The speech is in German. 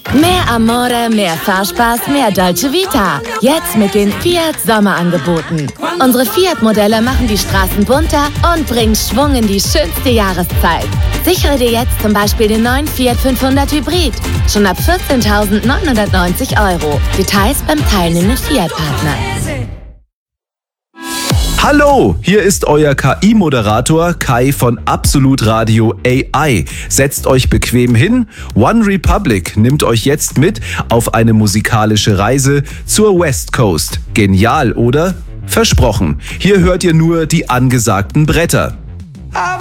Mehr Amore, mehr Fahrspaß, mehr Dolce Vita. Jetzt mit den Fiat Sommerangeboten. Unsere Fiat-Modelle machen die Straßen bunter und bringen Schwung in die schönste Jahreszeit. Sichere dir jetzt zum Beispiel den neuen Fiat 500 Hybrid. Schon ab 14.990 €. Details beim teilnehmenden Fiat-Partner. Hallo, hier ist euer KI-Moderator Kai von Absolut Radio AI. Setzt euch bequem hin. One Republic nimmt euch jetzt mit auf eine musikalische Reise zur West Coast. Genial, oder? Versprochen. Hier hört ihr nur die angesagten Bretter.